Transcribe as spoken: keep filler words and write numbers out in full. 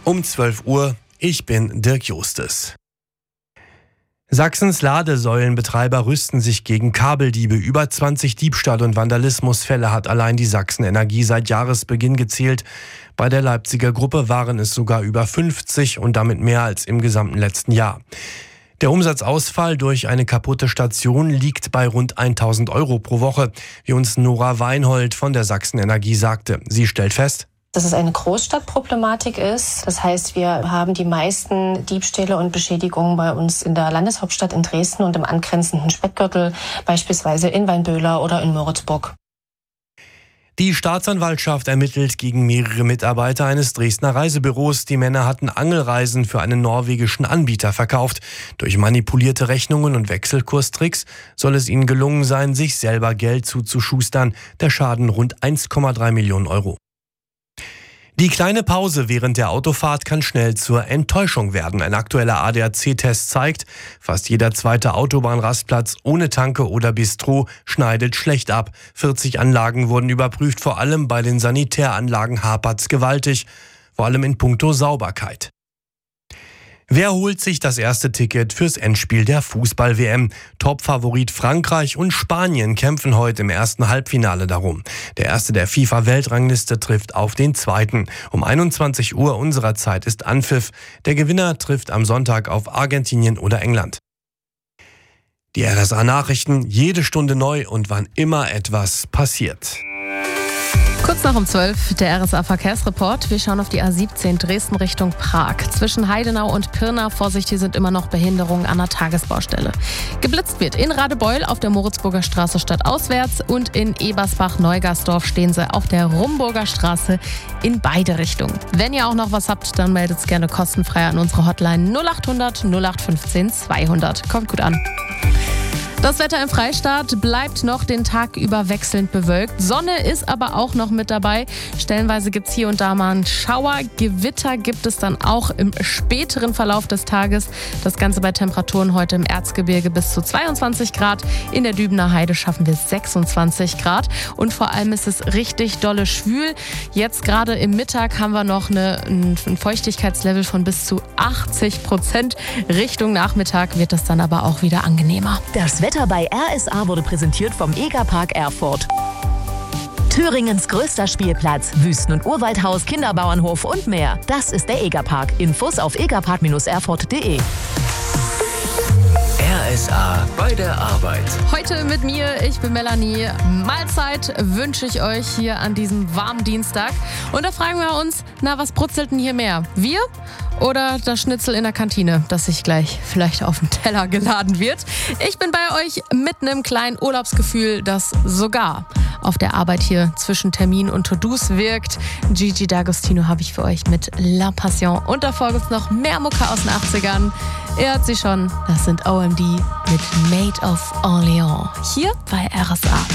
Um zwölf Uhr, ich bin Dirk Justes. Sachsens Ladesäulenbetreiber rüsten sich gegen Kabeldiebe. Über zwanzig Diebstahl- und Vandalismusfälle hat allein die Sachsen-Energie seit Jahresbeginn gezählt. Bei der Leipziger Gruppe waren es sogar über fünfzig und damit mehr als im gesamten letzten Jahr. Der Umsatzausfall durch eine kaputte Station liegt bei rund tausend Euro pro Woche, wie uns Nora Weinhold von der Sachsen-Energie sagte. Sie stellt fest, dass es eine Großstadtproblematik ist. Das heißt, wir haben die meisten Diebstähle und Beschädigungen bei uns in der Landeshauptstadt in Dresden und im angrenzenden Speckgürtel, beispielsweise in Weinböhler oder in Moritzburg. Die Staatsanwaltschaft ermittelt gegen mehrere Mitarbeiter eines Dresdner Reisebüros. Die Männer hatten Angelreisen für einen norwegischen Anbieter verkauft. Durch manipulierte Rechnungen und Wechselkurstricks soll es ihnen gelungen sein, sich selber Geld zuzuschustern. Der Schaden rund eins Komma drei Millionen Euro. Die kleine Pause während der Autofahrt kann schnell zur Enttäuschung werden. Ein aktueller A D A C-Test zeigt, fast jeder zweite Autobahnrastplatz ohne Tanke oder Bistro schneidet schlecht ab. vierzig Anlagen wurden überprüft, vor allem bei den Sanitäranlagen hapert's gewaltig, vor allem in puncto Sauberkeit. Wer holt sich das erste Ticket fürs Endspiel der Fußball-W M? Topfavorit Frankreich und Spanien kämpfen heute im ersten Halbfinale darum. Der erste der FIFA-Weltrangliste trifft auf den zweiten. Um einundzwanzig Uhr unserer Zeit ist Anpfiff. Der Gewinner trifft am Sonntag auf Argentinien oder England. Die R S A-Nachrichten, jede Stunde neu und wann immer etwas passiert. Kurz nach um zwölf, der R S A-Verkehrsreport. Wir schauen auf die A siebzehn Dresden Richtung Prag. Zwischen Heidenau und Pirna, Vorsicht, hier sind immer noch Behinderungen an der Tagesbaustelle. Geblitzt wird in Radebeul auf der Moritzburger Straße stadtauswärts und in Ebersbach-Neugersdorf stehen sie auf der Rumburger Straße in beide Richtungen. Wenn ihr auch noch was habt, dann meldet es gerne kostenfrei an unsere Hotline null acht hundert null acht fünfzehn zweihundert. Kommt gut an. Das Wetter im Freistaat bleibt noch den Tag über wechselnd bewölkt. Sonne ist aber auch noch mit dabei. Stellenweise gibt es hier und da mal einen Schauer. Gewitter gibt es dann auch im späteren Verlauf des Tages. Das Ganze bei Temperaturen heute im Erzgebirge bis zu zweiundzwanzig Grad. In der Dübener Heide schaffen wir sechsundzwanzig Grad. Und vor allem ist es richtig dolle schwül. Jetzt gerade im Mittag haben wir noch eine, ein Feuchtigkeitslevel von bis zu achtzig Prozent. Richtung Nachmittag wird es dann aber auch wieder angenehmer. Das Wetter bei R S A wurde präsentiert vom Egerpark Erfurt. Thüringens größter Spielplatz, Wüsten- und Urwaldhaus, Kinderbauernhof und mehr. Das ist der Egerpark. Infos auf egerpark erfurt punkt de. R S A bei der Arbeit. Heute mit mir, ich bin Melanie. Mahlzeit wünsche ich euch hier an diesem warmen Dienstag. Und da fragen wir uns, na, was brutzelt denn hier mehr? Wir oder das Schnitzel in der Kantine, das sich gleich vielleicht auf den Teller geladen wird? Ich bin bei euch mit einem kleinen Urlaubsgefühl, das sogar auf der Arbeit hier zwischen Termin und To-Dos wirkt. Gigi D'Agostino habe ich für euch mit La Passion. Und davor gibt es noch mehr Mucke aus den achtzigern. Ihr hört sie schon, das sind O M D mit Maid of Orleans. Hier bei R S A.